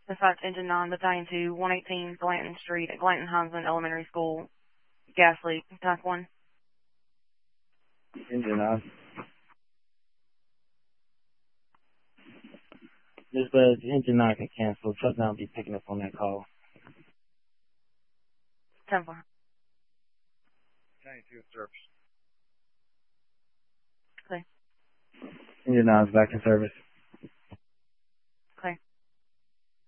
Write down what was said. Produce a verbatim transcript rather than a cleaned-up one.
Dispatch Engine nine, Battalion two, one eighteen Glanton Street at Glanton Heinzman Elementary School. Gas leak. Type one. Engine nine. Dispatch Engine nine can cancel. Truck nine will be picking up on that call. ten four. Battalion two service. Okay. Engine nine is back in service.